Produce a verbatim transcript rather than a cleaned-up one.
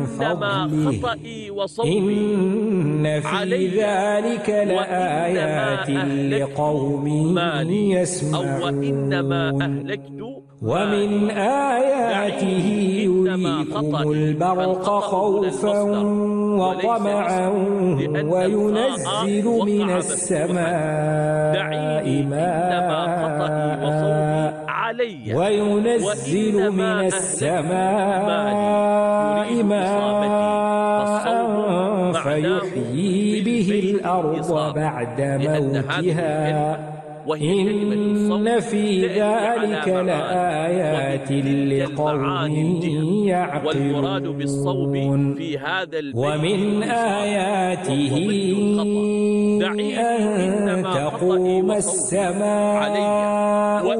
فضله إن في ذلك لآيات لقوم يسمعون ومن آياته يريكم البرق خوفا وطمعا وينزل من السماء ماء وينزل من السماء ماء فيحيي به الأرض بعد موتها إن في ذلك لآيات لقوم يعقلون ومن آياته أن تقوم السماء